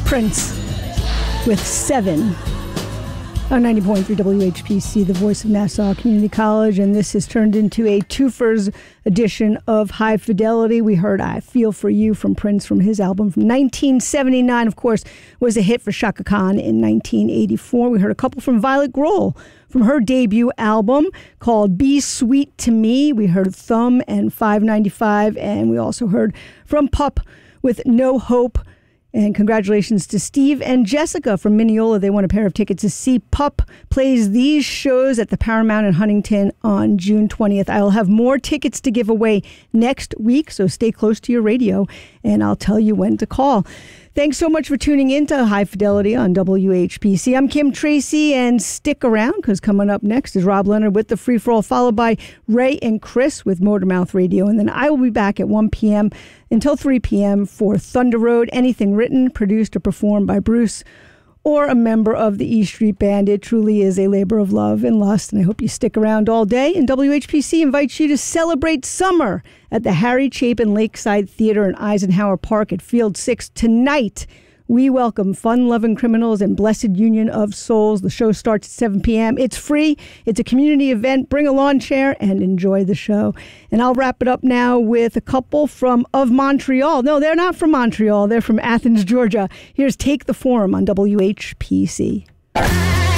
Prince with 7 on 90.3 WHPC, the voice of Nassau Community College, and this has turned into a twofers edition of High Fidelity. We heard I Feel For You from Prince from his album from 1979, of course, was a hit for Chaka Khan in 1984. We heard a couple from Violet Grohl from her debut album called Be Sweet To Me. We heard Thumb and 595, and we also heard from Pup with No Hope. And congratulations to Steve and Jessica from Mineola. They won a pair of tickets to see Pup plays these shows at the Paramount in Huntington on June 20th. I'll have more tickets to give away next week, so stay close to your radio, and I'll tell you when to call. Thanks so much for tuning in to High Fidelity on WHPC. I'm Kim Tracy, and stick around because coming up next is Rob Leonard with the Free For All, followed by Ray and Chris with Motormouth Radio. And then I will be back at 1 p.m. until 3 p.m. for Thunder Road. Anything written, produced, or performed by Bruce or a member of the E Street Band. It truly is a labor of love and lust, and I hope you stick around all day. And WHPC invites you to celebrate summer at the Harry Chapin Lakeside Theater in Eisenhower Park at Field 6 tonight. We welcome fun-loving criminals and blessed union of souls. The show starts at 7 p.m. It's free. It's a community event. Bring a lawn chair and enjoy the show. And I'll wrap it up now with a couple of Montreal. No, they're not from Montreal. They're from Athens, Georgia. Here's Take the Forum on WHPC.